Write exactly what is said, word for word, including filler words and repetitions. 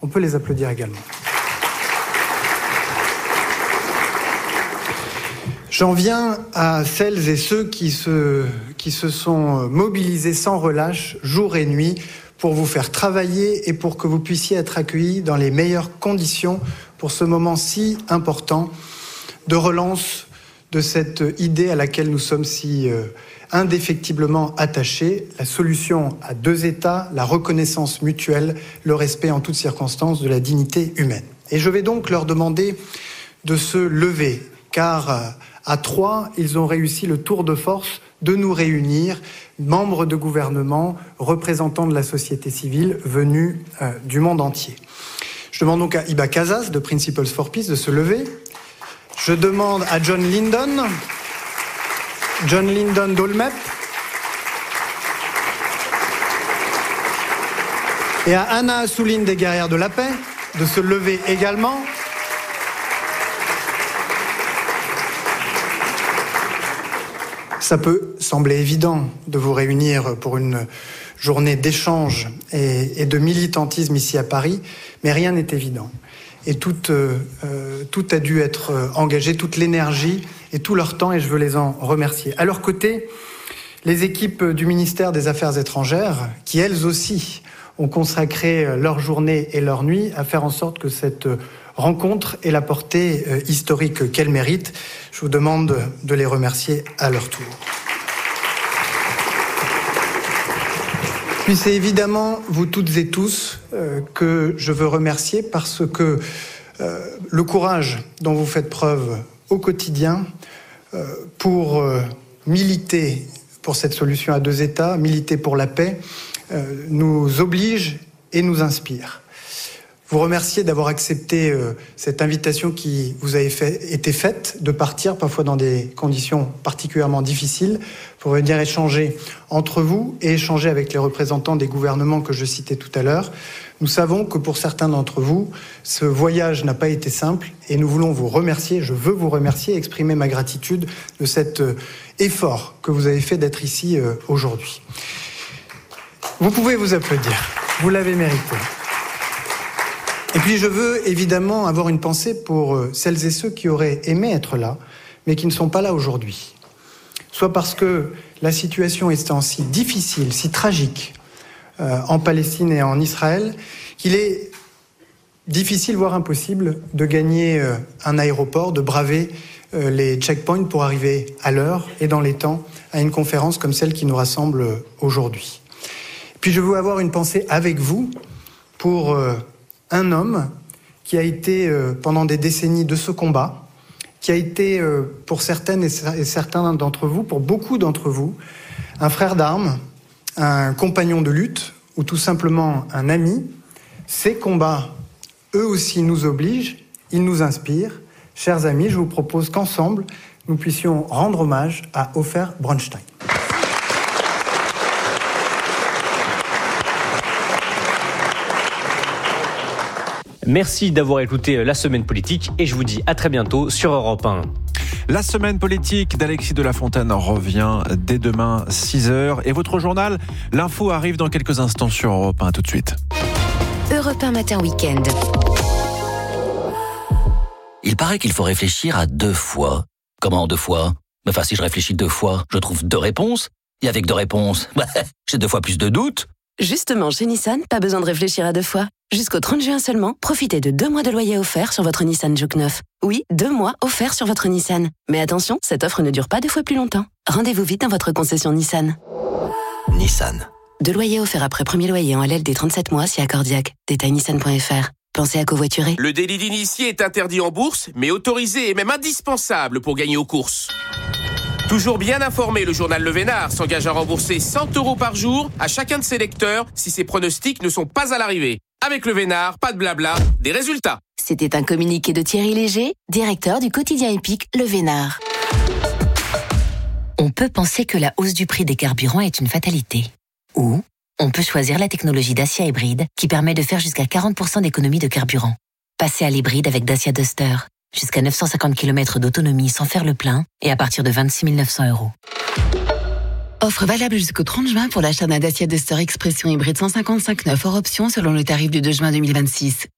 peut les applaudir également. J'en viens à celles et ceux qui se, qui se sont mobilisés sans relâche, jour et nuit, pour vous faire travailler et pour que vous puissiez être accueillis dans les meilleures conditions pour ce moment si important de relance de cette idée à laquelle nous sommes si euh, indéfectiblement attachés, la solution à deux États, la reconnaissance mutuelle, le respect en toutes circonstances de la dignité humaine. Et je vais donc leur demander de se lever, car euh, à trois, ils ont réussi le tour de force de nous réunir, membres de gouvernement, représentants de la société civile venus euh, du monde entier. Je demande donc à Iba Casas de Principles for Peace de se lever. Je demande à John Lindon, John Lindon d'Olmep, et à Anna Assouline des Guerrières de la Paix de se lever également. Ça peut sembler évident de vous réunir pour une journée d'échange et, et de militantisme ici à Paris, mais rien n'est évident. Et tout, euh, tout a dû être engagé, toute l'énergie et tout leur temps, et je veux les en remercier. À leur côté, les équipes du ministère des Affaires étrangères, qui elles aussi ont consacré leur journée et leur nuit à faire en sorte que cette rencontre ait la portée historique qu'elle mérite. Je vous demande de les remercier à leur tour. Puis c'est évidemment vous toutes et tous euh, que je veux remercier parce que euh, le courage dont vous faites preuve au quotidien euh, pour euh, militer pour cette solution à deux États, militer pour la paix, euh, nous oblige et nous inspire. Vous remercier d'avoir accepté euh, cette invitation qui vous a fait, été faite, de partir parfois dans des conditions particulièrement difficiles pour venir échanger entre vous et échanger avec les représentants des gouvernements que je citais tout à l'heure. Nous savons que pour certains d'entre vous, ce voyage n'a pas été simple et nous voulons vous remercier, je veux vous remercier, exprimer ma gratitude de cet euh, effort que vous avez fait d'être ici euh, aujourd'hui. Vous pouvez vous applaudir, vous l'avez mérité. Et puis je veux évidemment avoir une pensée pour celles et ceux qui auraient aimé être là, mais qui ne sont pas là aujourd'hui. Soit parce que la situation étant si difficile, si tragique, euh, en Palestine et en Israël, qu'il est difficile, voire impossible, de gagner euh, un aéroport, de braver euh, les checkpoints pour arriver à l'heure et dans les temps à une conférence comme celle qui nous rassemble aujourd'hui. Puis je veux avoir une pensée avec vous pour euh, un homme qui a été euh, pendant des décennies de ce combat, qui a été euh, pour certaines et certains d'entre vous, pour beaucoup d'entre vous, un frère d'armes, un compagnon de lutte ou tout simplement un ami. Ces combats, eux aussi, nous obligent, ils nous inspirent. Chers amis, je vous propose qu'ensemble, nous puissions rendre hommage à Ofer Bronstein. Merci d'avoir écouté La Semaine Politique et je vous dis à très bientôt sur Europe un. La Semaine Politique d'Alexis de la Fontaine revient dès demain six heures. Et votre journal, l'info arrive dans quelques instants sur Europe un. Tout de suite. Europe un Matin Week-end. Il paraît qu'il faut réfléchir à deux fois. Comment deux fois ? Enfin, si je réfléchis deux fois, je trouve deux réponses. Et avec deux réponses, bah, j'ai deux fois plus de doutes. Justement, chez Nissan, pas besoin de réfléchir à deux fois. Jusqu'au trente juin seulement, profitez de deux mois de loyer offert sur votre Nissan Juke neuf. Oui, deux mois offerts sur votre Nissan. Mais attention, cette offre ne dure pas deux fois plus longtemps. Rendez-vous vite dans votre concession Nissan. Nissan. Deux loyers offerts après premier loyer en L L D trente-sept mois si accordiaque. Détail nissan point f r. Pensez à covoiturer. Le délit d'initié est interdit en bourse, mais autorisé et même indispensable pour gagner aux courses. Toujours bien informé, le journal Le Vénard s'engage à rembourser cent euros par jour à chacun de ses lecteurs si ses pronostics ne sont pas à l'arrivée. Avec Le Vénard, pas de blabla, des résultats. C'était un communiqué de Thierry Léger, directeur du quotidien épique Le Vénard. On peut penser que la hausse du prix des carburants est une fatalité. Ou on peut choisir la technologie Dacia Hybride qui permet de faire jusqu'à quarante pour cent d'économie de carburant. Passez à l'hybride avec Dacia Duster. Jusqu'à neuf cent cinquante kilomètres d'autonomie sans faire le plein et à partir de vingt-six mille neuf cents euros. Offre valable jusqu'au trente juin pour l'achat d'un Dacia Duster Expression hybride cent cinquante-cinq neuf hors option selon le tarif du deux juin deux mille vingt-six.